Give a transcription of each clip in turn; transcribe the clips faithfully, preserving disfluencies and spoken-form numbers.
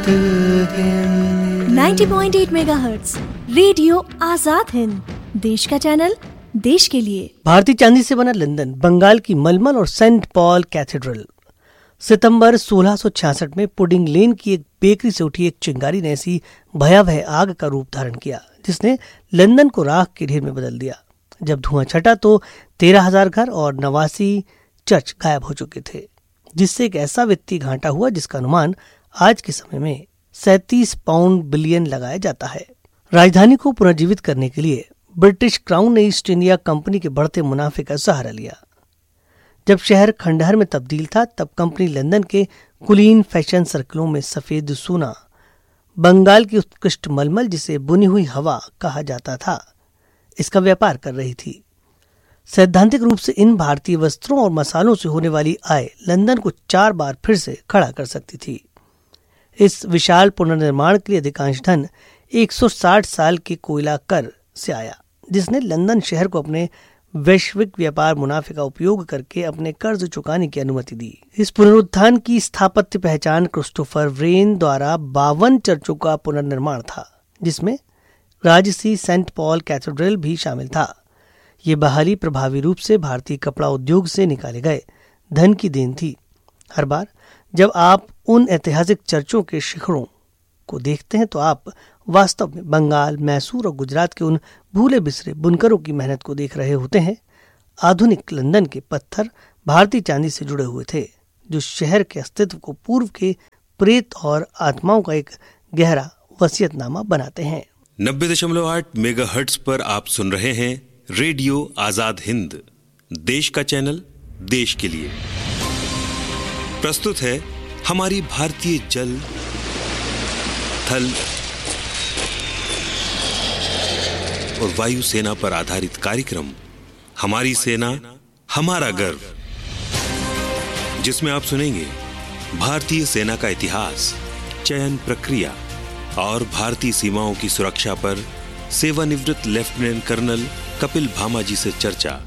Ninety point eight megahertz radio Azad Hind, देश का channel, देश के लिए। भारतीय चांदी से बना लंदन, बंगाल की मलमल और सेंट पॉल कैथेड्रल। सितंबर सोलह सौ छियासठ में पुडिंग लेन की एक बेकरी से उठी एक चिंगारी ने ऐसी भयावह आग का रूप धारण किया जिसने लंदन को राख के ढेर में बदल दिया। जब धुआं छटा तो तेरह हजार घर और नवासी चर्च गायब हो चुके थे, जिससे एक ऐसा वित्तीय घाटा हुआ जिसका अनुमान आज के समय में सैंतीस पाउंड बिलियन लगाया जाता है। राजधानी को पुनर्जीवित करने के लिए ब्रिटिश क्राउन ने ईस्ट इंडिया कंपनी के बढ़ते मुनाफे का सहारा लिया। जब शहर खंडहर में तब्दील था तब कंपनी लंदन के कुलीन फैशन सर्कलों में सफेद सोना, बंगाल की उत्कृष्ट मलमल जिसे बुनी हुई हवा कहा जाता था, इसका व्यापार कर रही थी। सैद्धांतिक रूप से इन भारतीय वस्त्रों और मसालों से होने वाली आय लंदन को चार बार फिर से खड़ा कर सकती थी। इस विशाल पुनर्निर्माण के लिए अधिकांश धन एक सौ साठ साल के कोयला कर से आया, जिसने लंदन शहर को अपने वैश्विक व्यापार मुनाफे का उपयोग करके अपने कर्ज चुकाने की अनुमति दी। इस पुनरुत्थान की स्थापत्य पहचान क्रिस्टोफर व्रेन द्वारा बावन चर्चों का पुनर्निर्माण था, जिसमें राजसी सेंट पॉल कैथेड्रल भी शामिल था। ये बहाली प्रभावी रूप से भारतीय कपड़ा उद्योग से निकाले गए धन की देन थी। हर बार जब आप उन ऐतिहासिक चर्चों के शिखरों को देखते हैं तो आप वास्तव में बंगाल, मैसूर और गुजरात के उन भूले बिसरे बुनकरों की मेहनत को देख रहे होते हैं। आधुनिक लंदन के पत्थर भारतीय चांदी से जुड़े हुए थे, जो शहर के अस्तित्व को पूर्व के प्रेत और आत्माओं का एक गहरा वसीयतनामा बनाते हैं। नब्बे दशमलव आठ मेगा हर्ट्ज पर आप सुन रहे हैं रेडियो आजाद हिंद, देश का चैनल, देश के लिए। प्रस्तुत है हमारी भारतीय जल, थल और वायु सेना पर आधारित कार्यक्रम हमारी सेना हमारा गर्व, जिसमें आप सुनेंगे भारतीय सेना का इतिहास, चयन प्रक्रिया और भारतीय सीमाओं की सुरक्षा पर सेवानिवृत्त लेफ्टिनेंट कर्नल कपिल भामा जी से चर्चा।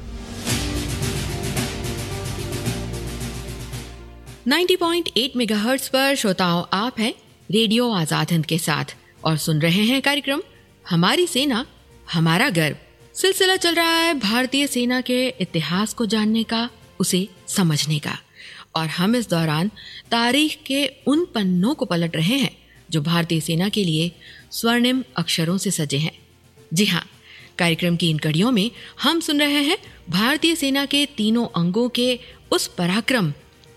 नाइंटी पॉइंट एट मेगाहर्ट्ज पर श्रोताओं, आप हैं रेडियो आजाद हिंद के साथ और सुन रहे हैं कार्यक्रम हमारी सेना हमारा गर्व। सिलसिला चल रहा है भारतीय सेना के इतिहास को जानने का, उसे समझने का, और हम इस दौरान तारीख के उन पन्नों को पलट रहे हैं जो भारतीय सेना के लिए स्वर्णिम अक्षरों से सजे हैं। जी हाँ, कार्यक्रम की इन कड़ियों में हम सुन रहे हैं भारतीय सेना के तीनों अंगों के उस पराक्रम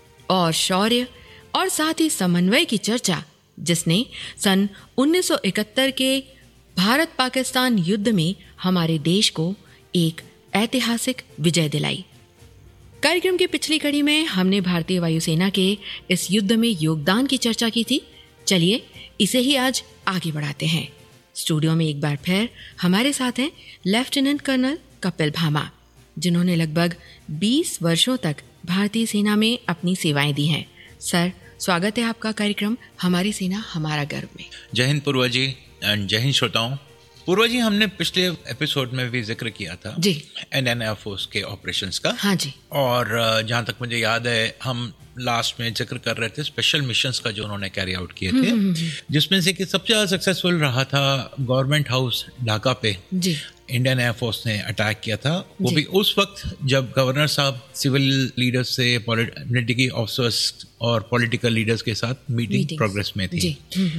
और शौर्य और साथ ही समन्वय की चर्चा जिसने सन उन्नीस सौ इकहत्तर के भारत पाकिस्तान युद्ध में हमारे देश को एक ऐतिहासिक विजय दिलाई। कार्यक्रम की पिछली कड़ी में हमने भारतीय वायुसेना के इस युद्ध में योगदान की चर्चा की थी। चलिए इसे ही आज आगे बढ़ाते हैं। स्टूडियो में एक बार फिर हमारे साथ हैं लेफ्टिनेंट कर्नल कपिल भामा, जिन्होंने लगभग बीस वर्षों तक भारतीय सेना में अपनी सेवाएं दी हैं। सर, स्वागत है आपका कार्यक्रम हमारी सेना हमारा गर्व में। जय हिंद पूर्वा जी एंड जय हिंद श्रोताओं। पूर्वा जी, हमने पिछले एपिसोड में भी जिक्र किया था G N N F force के ऑपरेशंस का। हाँ जी। और जहाँ तक मुझे याद है हम लास्ट में जिक्र कर रहे थे स्पेशल मिशंस का जो उन्होंने कैरी आउट किए थे, जिसमें से कि सबसे ज्यादा सक्सेसफुल रहा था गवर्नमेंट हाउस ढाका पे जी इंडियन एयरफोर्स ने अटैक किया था। वो भी उस वक्त जब गवर्नर साहब सिविल लीडर्स से, मिलिट्री ऑफिसर्स और पॉलिटिकल लीडर्स के साथ मीटिंग प्रोग्रेस में थी।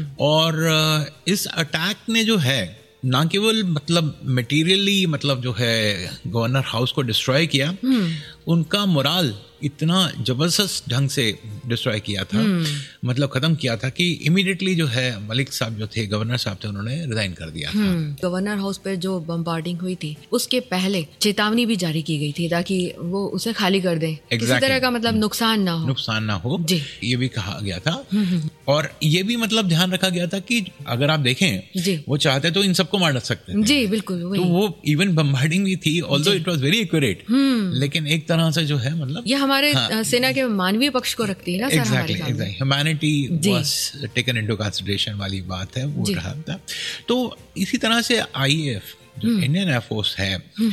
और इस अटैक ने जो है ना केवल मतलब मटेरियली मतलब जो है गवर्नर हाउस को डिस्ट्रॉय किया, उनका मोराल इतना जबरदस्त ढंग से डिस्ट्रॉय किया था, मतलब खत्म किया था कि इमीडिएटली जो है मलिक साहब जो थे, गवर्नर साहब थे, उन्होंने रिजाइन कर दिया था। गवर्नर हाउस पर जो बम्बार्डिंग हुई थी उसके पहले चेतावनी भी जारी की गई थी ताकि वो उसे खाली कर दें, exactly. किसी तरह का मतलब नुकसान ना हो नुकसान ना हो ये भी कहा गया था। और ये भी मतलब ध्यान रखा गया था कि अगर आप देखें वो चाहते तो इन सबको मार सकते थे। जी बिल्कुल। तो वो इवन बम्बार्डिंग भी थी, although it was very accurate, लेकिन एक तरह से जो है मतलब ये हमारे हाँ, सेना के मानवीय पक्ष को रखती है ना। Exactly exactly humanity was taken into consideration वाली बात है, वो रहा था। तो इसी तरह से आई ए एफ जो इंडियन एयर फोर्स है,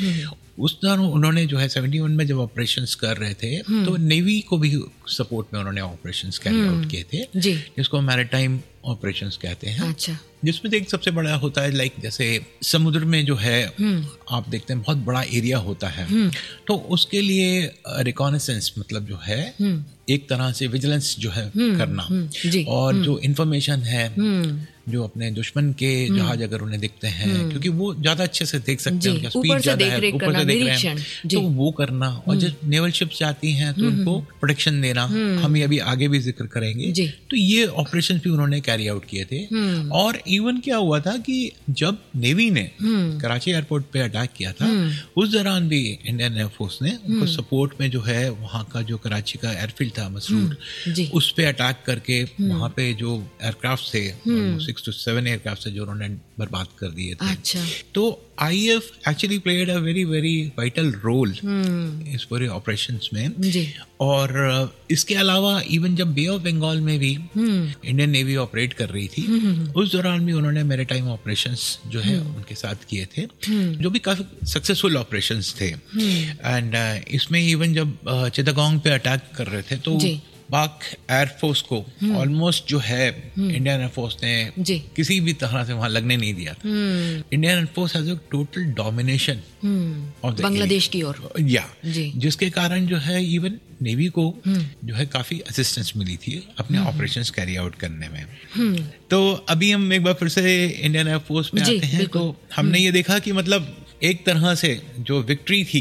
उस दौरान उन्होंने जो है इकहत्तर में जब ऑपरेशंस कर रहे थे तो नेवी को भी सपोर्ट में उन्होंने ऑपरेशंस कैरी आउट किए थे, जिसको मैरीटाइम ऑपरेशंस कहते हैं। अच्छा। जिसमें से एक सबसे बड़ा होता है लाइक जैसे समुद्र में जो है आप देखते हैं बहुत बड़ा एरिया होता है, तो उसके लिए रिकॉनेसेंस मतलब जो है एक तरह से विजिलेंस जो है करना, और जो इंफॉर्मेशन है जो अपने दुश्मन के जहाज अगर उन्हें दिखते हैं, क्योंकि वो ज्यादा अच्छे से देख सकते हैं, स्पीड ज्यादा है, ऊपर से देख रहे हैं, तो वो करना, और जब नेवल शिप्स जाती हैं तो उनको प्रोटेक्शन देना, हम अभी आगे भी जिक्र करेंगे। तो ये ऑपरेशन भी उन्होंने कैरी आउट किए थे। और इवन क्या हुआ था कि जब नेवी ने कराची एयरपोर्ट पे अटैक किया था, उस दौरान भी इंडियन एयरफोर्स ने उनको सपोर्ट में जो है वहाँ का जो कराची का एयरफील्ड था मसरूर, उस पे अटैक करके वहाँ पे जो एयरक्राफ्ट थे सिक्स टू सेवन एयरक्राफ्ट से जो उन्होंने बर्बाद कर दिए थे। अच्छा। तो IAF actually played a very very vital role इस पूरे ऑपरेशंस में। जी। और इसके अलावा इवन जब बे ऑफ बंगाल में भी इंडियन नेवी ऑपरेट कर रही थी, उस दौरान भी उन्होंने मैरीटाइम ऑपरेशंस जो है उनके साथ किए थे, जो भी काफी सक्सेसफुल ऑपरेशंस थे। एंड इसमें इवन जब चिटागोंग पे अटैक कर रहे थे तो पाक एयरफोर्स को ऑलमोस्ट जो है इंडियन एयरफोर्स ने किसी भी तरह से वहां लगने नहीं दिया था। Indian air force has a total domination of Bangladesh की ओर, या जिसके कारण जो है इवन नेवी को जो है काफी असिस्टेंस मिली थी अपने ऑपरेशंस कैरी आउट करने में। तो अभी हम एक बार फिर से इंडियन एयरफोर्स में आते हैं, तो हमने ये देखा कि मतलब एक तरह से जो विक्ट्री थी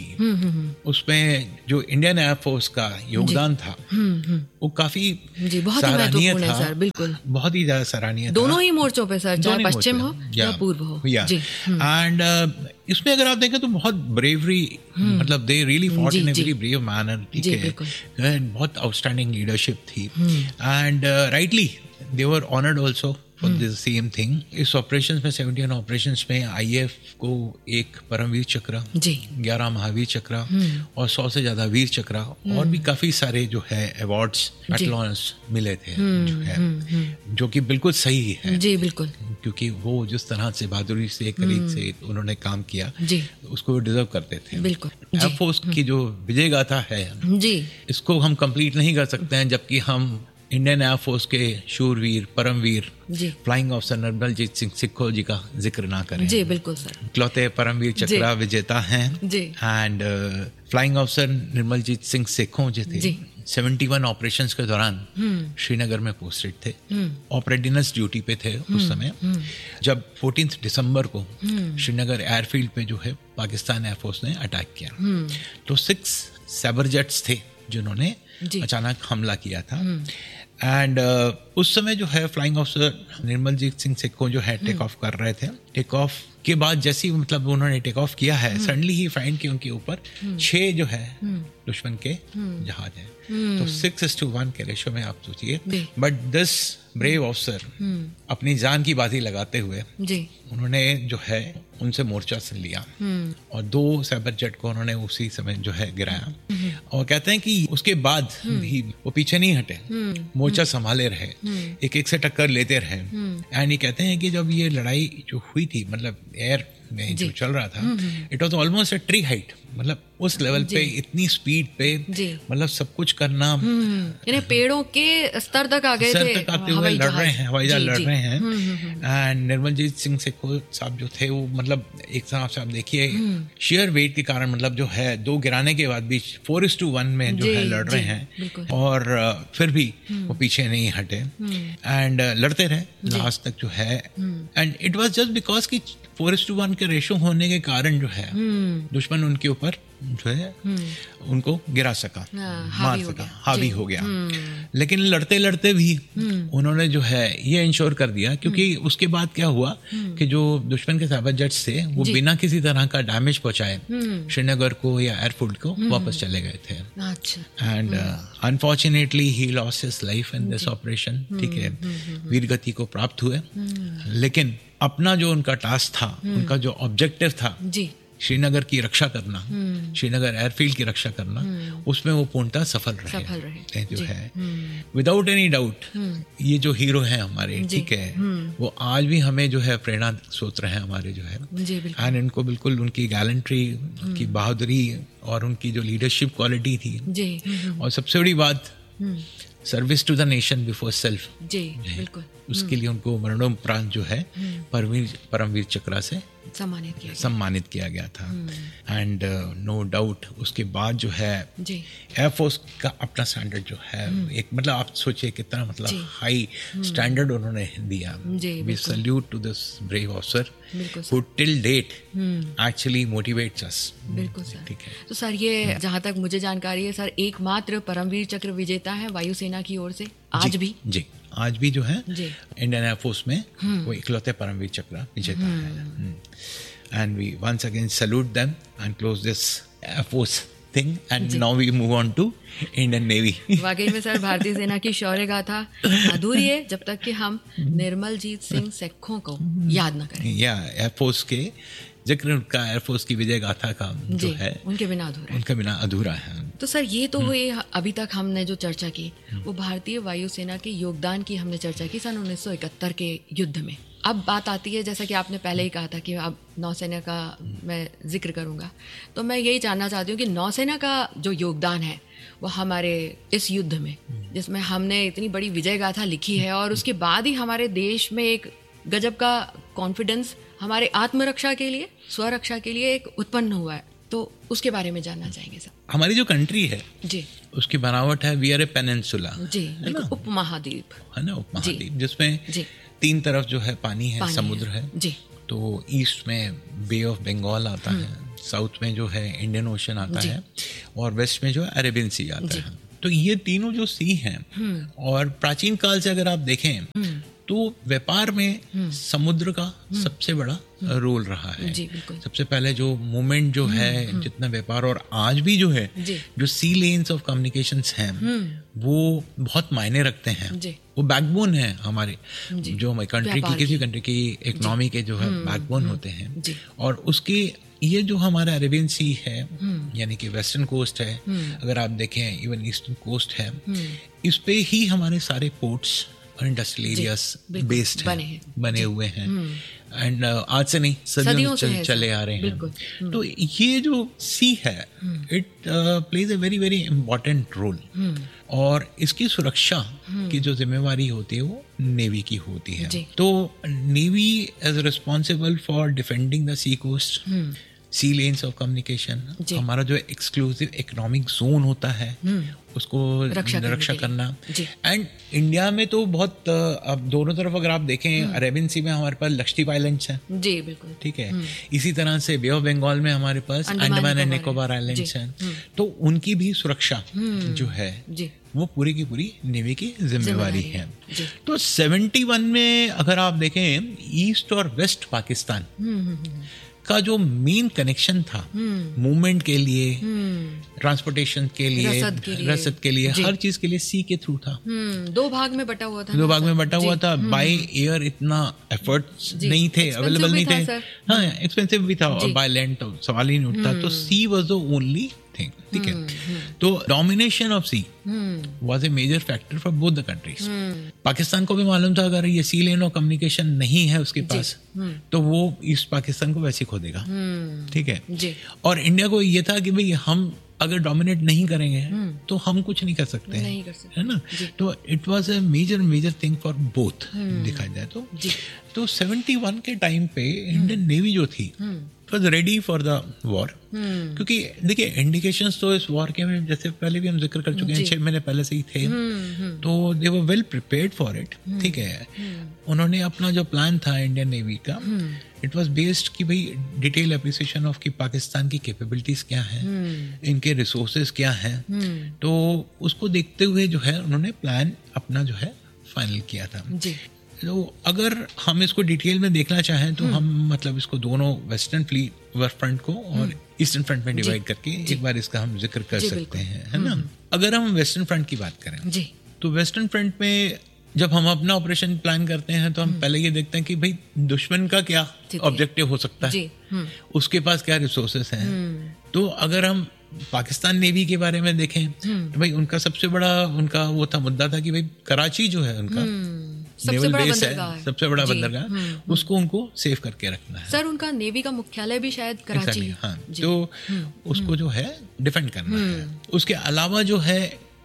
उसमें जो इंडियन एयरफोर्स का योगदान था वो काफी सराहनीय था। सर, बिल्कुल बहुत ही ज्यादा सराहनीय था दोनों ही मोर्चों पे सर, चाहे पश्चिम हो या पूर्व हो। एंड इसमें अगर आप देखें तो बहुत ब्रेवरी, मतलब they really fought in a very brave manner, ठीक है, बहुत आउटस्टैंडिंग लीडरशिप थी। And rightly they were honoured also for this same thing. इस ऑपरेशन में सेवेंटीन ऑपरेशन में आईएएफ को एक परमवीर चक्र, ग्यारह महावीर चक्र और सौ से ज्यादा वीर चक्र और भी काफी सारे जो है अवार्ड्स, मेडल्स मिले थे, जो है जो कि बिल्कुल सही है। जी बिल्कुल, क्योंकि वो जिस तरह से बहादुरी से, करीब से उन्होंने काम किया, उसको डिजर्व करते थे। बिल्कुल। एयरफोर्स की जो विजय गाथा है जी, इसको हम कंप्लीट नहीं कर सकते हैं जबकि हम इंडियन एयरफोर्स के शूरवीर, परमवीर, फ्लाइंग ऑफिसर निर्मलजीत सिंह सिक्खो जी का जिक्र ना करें। जी बिल्कुल सर, इकलौते परमवीर चक्र विजेता हैं। And flying officer Nirmaljit Singh सिक्खो जी थे, इकहत्तर ऑपरेशंस के दौरान श्रीनगर में पोस्टेड थे, ऑफ रेडीनेस ड्यूटी पे थे उस समय, जब चौदह दिसंबर को श्रीनगर एयरफील्ड पे जो है पाकिस्तान एयरफोर्स ने अटैक किया। तो सिक्स सैबर जेट्स थे जिन्होंने अचानक हमला किया था। एंड uh, उस समय जो है फ्लाइंग ऑफिसर निर्मलजीत सिंह सिक्खो जो है टेक ऑफ कर रहे थे। टेक ऑफ के बाद जैसे ही मतलब उन्होंने टेक ऑफ किया है, सडनली ही फाइंड कि उनके ऊपर छह जो है दुश्मन के जहाज है। तो सिक्स इज टू वन के रेशो में आप सोचिए, बट दिस ब्रेव ऑफिसर अपनी जान की बाजी लगाते हुए उन्होंने जो है उनसे मोर्चा सुन लिया और दो साइबर जेट को उन्होंने उसी समय जो है गिराया। और कहते हैं कि उसके बाद भी वो पीछे नहीं हटे, मोर्चा संभाले रहे, एक एक से टक्कर लेते रहे। एंड ये कहते हैं कि जब ये लड़ाई जो हुई थी, मतलब एयर में जो चल रहा था, it was almost a tree height, मतलब उस लेवल पे इतनी स्पीड पे मतलब सब कुछ करना, यानी पेड़ों के स्तर तक आ गए थे, तक आते हुए लड़ रहे हैं, हवाई जहाज लड़ रहे हैं। एंड निर्मलजीत सिंह सिक्खो साहब जो थे वो मतलब एक तरह से आप देखिए शेयर वेट के कारण मतलब जो है दो गिराने के बाद भी फोर इज टू वन में जो है लड़ रहे हैं और फिर भी वो पीछे नहीं हटे एंड लड़ते रहे लास्ट तक जो है। And it was just because कि फोर इज टू वन के रेशो होने के कारण जो है दुश्मन उनके ऊपर जो है उनको गिरा सका, मार सका, हावी हो गया। लेकिन लड़ते लड़ते भी उन्होंने जो है ये इंश्योर कर दिया, क्योंकि उसके बाद क्या हुआ कि जो दुश्मन के साइबर जेट्स थे वो बिना किसी तरह का डैमेज पहुंचाए श्रीनगर को या एयरफील्ड को वापस चले गए थे। And unfortunately he lost his life in this operation, ठीक है, वीरगति को प्राप्त हुए। लेकिन अपना जो उनका टास्क था, उनका जो ऑब्जेक्टिव था श्रीनगर की रक्षा करना, श्रीनगर एयरफील्ड की रक्षा करना, उसमें वो पूर्णतः सफल रहे, सफल रहे जो है विदाउट एनी डाउट। ये जो हीरो हैं हमारे, ठीक है, वो आज भी हमें जो है प्रेरणा स्रोत रहे हैं हमारे जो है। एंड इनको बिल्कुल उनकी गैलेंट्री, उनकी बहादुरी और उनकी जो लीडरशिप क्वालिटी थी, और सबसे बड़ी बात service to the nation before self, जी बिल्कुल, उसके लिए उनको मरणोपरांत जो है परमवीर परमवीर चक्र से सम्मानित किया सम्मानित किया गया था। एंड नो डाउट उसके बाद जो है एयरफोर्स का अपना स्टैंडर्ड जो है एक, मतलब आप सोचिए कितना मतलब हाई स्टैंडर्ड उन्होंने दिया। We salute to this brave officer who till date actually motivates अस। बिल्कुल सर, ठीक है। तो सर ये जहाँ तक मुझे जानकारी है सर, एकमात्र परमवीर चक्र विजेता है वायुसेना की ओर से आज भी। जी आज भी जो है इंडियन एयरफोर्स में वो इकलौते परमवीर चक्र विजेता है। And we once again salute them and close this air force thing and now we move on to Indian navy. वाकई में सर भारतीय सेना की शौर्य गाथा अधूरी है जब तक कि हम निर्मलजीत सिंह सेखों को याद न करें। या एयरफोर्स के जिक्र उनका एयरफोर्स की विजय गाथा का जो है उनके बिना अधूरा उनके बिना अधूरा है। तो सर ये तो हुए अभी तक हमने जो चर्चा की वो भारतीय वायुसेना के योगदान की हमने चर्चा की सन उन्नीस सौ इकहत्तर के युद्ध में। अब बात आती है, जैसा कि आपने पहले ही कहा था कि अब नौसेना का मैं जिक्र करूंगा, तो मैं यही जानना चाहती हूँ कि नौसेना का जो योगदान है वो हमारे इस युद्ध में, जिसमें हमने इतनी बड़ी विजय गाथा लिखी है और उसके बाद ही हमारे देश में एक गजब का कॉन्फिडेंस हमारे आत्मरक्षा के लिए, स्वरक्षा के लिए एक उत्पन्न हुआ है, तो उसके बारे में जानना चाहेंगे सर। हमारी जो कंट्री है जी उसकी बनावट है वी आर ए पेनिनसुला, जी उपमहाद्वीप है ना, उपमहाद्वीप जिसमें तीन तरफ जो है पानी है, पानी समुद्र है, है। जी तो ईस्ट में बे ऑफ बंगाल आता है, साउथ में जो है इंडियन ओशन आता है और वेस्ट में जो है अरेबियन सी आता है। तो ये तीनों जो सी हैं और प्राचीन काल से अगर आप देखें तो व्यापार में समुद्र का सबसे बड़ा रोल रहा है। जी, सबसे पहले जो मूवमेंट जो है जितना व्यापार, और आज भी जो है जो सी लेन्स ऑफ कम्युनिकेशंस हैं वो बहुत मायने रखते हैं। वो बैकबोन है हमारे जो हमारी कंट्री की, किसी कंट्री की इकोनॉमी के जो है बैकबोन होते हैं। और उसके ये जो हमारा अरेबियन सी है यानी कि वेस्टर्न कोस्ट है, अगर आप देखें इवन ईस्टर्न कोस्ट है, इस पे ही हमारे सारे पोर्ट्स और इंडस्ट्रियल एरियाज बेस्ड बने, बने हुए हैं। एंड uh, आज से नहीं सदियों से चले आ रहे हैं। तो ये जो सी है it plays a very very important role, और इसकी सुरक्षा की जो जिम्मेवारी होती है वो नेवी की होती है। तो navy is responsible for defending the C coast, C lens of communication, हमारा जो एक्सक्लूसिव इकोनॉमिक जोन होता है उसको रक्षा, रक्षा करना। एंड इंडिया में तो बहुत अब दोनों तरफ अगर आप देखें, अरेबियन सी में हमारे पास लक्षद्वीप आइलैंड्स हैं, जी बिल्कुल ठीक है, इसी तरह से बे ऑफ बंगाल में हमारे पास अंडमान एंड निकोबार आइलैंड्स हैं। तो उनकी भी सुरक्षा जो है वो पूरी की पूरी नेवी की जिम्मेवारी है। तो इकहत्तर में अगर आप देखें ईस्ट और वेस्ट पाकिस्तान का जो मेन कनेक्शन था मूवमेंट के लिए, ट्रांसपोर्टेशन के लिए, रसद के लिए, रसद के लिए हर चीज के लिए सी के थ्रू था। दो भाग में बटा हुआ था, दो भाग में बटा हुआ था। बाय एयर इतना एफर्ट्स नहीं थे, अवेलेबल नहीं थे, हाँ एक्सपेंसिव भी था, और बाय लैंड तो सवाल ही नहीं उठता। तो she was the only thing, ठीक है। तो domination of she was a major factor for both the countries. Pakistan को भी मालूम था अगर ये सी लेन और कम्युनिकेशन नहीं है उसके पास तो वो ईस्ट पाकिस्तान को वैसे खो देगा, ठीक है। और इंडिया को ये था कि भाई हम अगर डोमिनेट नहीं करेंगे तो हम कुछ नहीं कर सकते नहीं कर सकते, है ना। तो it was a major major thing for both देखा जाए तो। तो इकहत्तर के टाइम पे इंडियन नेवी जो थी was ready for the war, क्योंकि देखिए इंडिकेशंस तो इस वॉर के में जैसे पहले भी हम जिक्र कर चुके हैं, छह महीने पहले से ही थे, तो दे were well prepared for it, ठीक है। उन्होंने अपना जो प्लान था इंडियन नेवी का, इट वाज बेस्ड कि भाई डिटेल एप्रिसिएशन ऑफ कि पाकिस्तान की कैपेबिलिटीज क्या हैं, इनके रिसोर्सेज क्या हैं, तो उसको देखते हुए जो है उन्होंने प्लान अपना जो है फाइनल किया था। तो अगर हम इसको डिटेल में देखना चाहें तो हम मतलब इसको दोनों वेस्टर्न फ्लीट फ्रंट को और ईस्टर्न फ्रंट में डिवाइड करके एक बार इसका हम जिक्र कर सकते हैं, है ना। अगर हम वेस्टर्न फ्रंट की बात करें जी, तो वेस्टर्न फ्रंट में जब हम अपना ऑपरेशन प्लान करते हैं तो हम पहले ये देखते हैं कि भाई दुश्मन का क्या ऑब्जेक्टिव हो सकता है, उसके पास क्या रिसोर्सेस हैं। तो अगर हम पाकिस्तान नेवी के बारे में देखें तो भाई उनका सबसे बड़ा उनका वो था मुद्दा था कि भाई कराची जो है उनका नेवल बेस है, सबसे बड़ा बंदरगाह, उसको उनको सेव करके रखना है। सर उनका नेवी का मुख्यालय भी शायद कराची है, हाँ, तो उसको जो है डिफेंड करना है। उसके अलावा जो है अब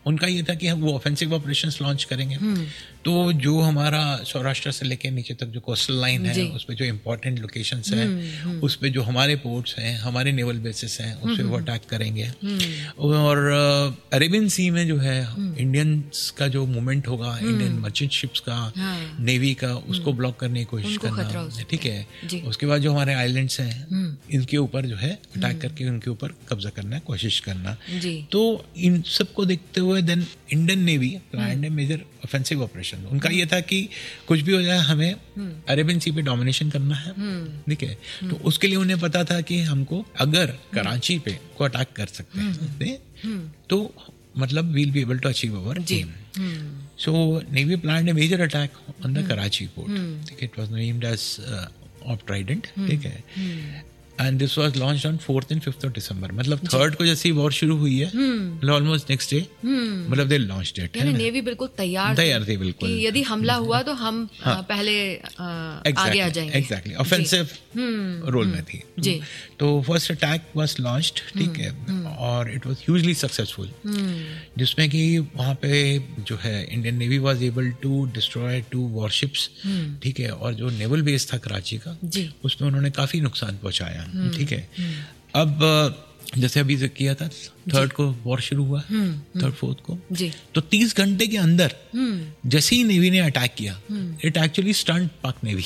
उनका ये था कि हम वो ऑफेंसिव ऑपरेशंस लॉन्च करेंगे। तो जो हमारा सौराष्ट्र से लेके नीचे तक जो कोस्टल लाइन है, उस पे जो इम्पोर्टेंट लोकेशंस हैं, उस पे जो हमारे पोर्ट्स हैं, हमारे नेवल बेसिस हैं, उस पे वो अटैक करेंगे। और अरेबियन सी में जो है इंडियंस का जो मूवमेंट होगा, इंडियन मर्चेंट शिप्स का, नेवी का, उसको ब्लॉक करने की कोशिश करना, ठीक है। उसके बाद जो हमारे आइलैंड्स हैं, इनके ऊपर जो है अटैक करके उनके ऊपर कब्जा करना है, कोशिश करना। तो इन सबको देखते हुए देन इंडियन नेवी प्लान्ड ए मेजर ऑफेंसिव ऑपरेशन। उनका ये था कि कुछ भी हो जाए, हमें अरेबियन सी पे डोमिनेशन करना है, ठीक है। तो उसके लिए उन्हें पता था कि हमको अगर कराची पे को अटैक कर सकते हैं तो मतलब we'll be able to achieve our aim. So navy planned A major attack on the Karachi port, ठीक है। It was named as of Trident, ठीक है। And this was launched on fourth and fifth of December, मतलब third को जैसे war शुरू हुई है, मतलब ऑलमोस्ट नेक्स्ट डे, मतलब दे लॉन्च्ड इट। यानी नेवी बिल्कुल तैयार तैयार थी बिल्कुल कि यदि हमला हुआ तो हम हाँ, पहले आ, आगे आ जाएंगे। एग्जैक्टली, ऑफेंसिव रोल में थी जी। तो फर्स्ट अटैक वाज लॉन्च्ड, ठीक है, और इट वाज ह्यूजली सक्सेसफुल, जिसमें कि वहाँ पे जो है Indian navy was able to destroy to warships, ठीक है। और जो नेवल बेस था कराची का, उसमें उन्होंने काफी नुकसान पहुंचाया, ठीक है। अब जैसे अभी जिक्र किया था, थर्ड को वॉर शुरू हुआ, थर्ड फोर्थ को जी। तो तीस घंटे के अंदर जैसे ही नेवी ने अटैक किया, इट एक्चुअली स्टंट पाक नेवी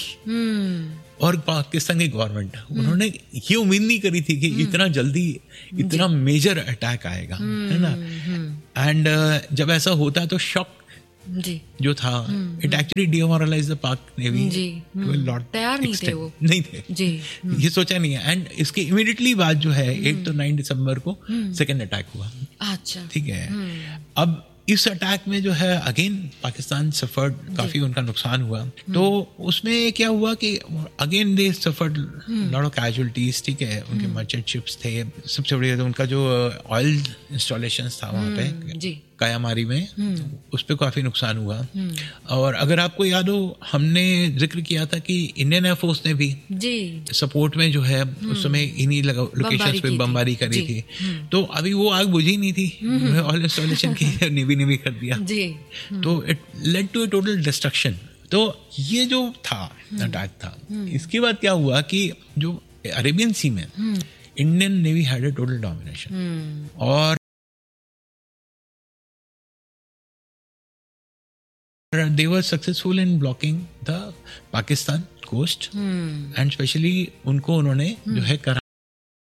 और पाकिस्तान की गवर्नमेंट। उन्होंने ये उम्मीद नहीं करी थी कि इतना जल्दी इतना मेजर अटैक आएगा, है ना। एंड uh, जब ऐसा होता है तो शॉक जी जो था, इट एक्चुअली डिमोरलाइज द पाक नेवी, तैयार नहीं थे वो, नहीं थे जी, ये सोचा नहीं है। एंड इसके इमीडिएटली बाद जो है एट तो नाइन दिसंबर को सेकेंड अटैक हुआ, अच्छा, ठीक है। अब इस अटैक में जो है अगेन पाकिस्तान सफर्ड, काफी उनका नुकसान हुआ। तो उसमें क्या हुआ कि again they suffered lot of casualties, ठीक है। उनके मर्चेंट शिप्स थे, सबसे बड़ी तो उनका जो ऑयल इंस्टॉलेशंस था वहाँ पे कायामारी में, उस पर काफी नुकसान हुआ। और अगर आपको याद हो, हमने जिक्र किया था कि इंडियन एयरफोर्स ने भी जी सपोर्ट में जो है उस समय इन्हीं लोकेशंस पे बमबारी करी थी। तो अभी वो आग बुझी नहीं थी, ऑयल इंस्टॉलेशन की नेवी ने भी कर दिया जी। तो it led to A total destruction. तो ये जो था अटैक था, इसके बाद क्या हुआ कि जो अरेबियन सी में Indian navy had a total domination, और they were successful in blocking the Pakistan coast, and especially उनको उन्होंने जो है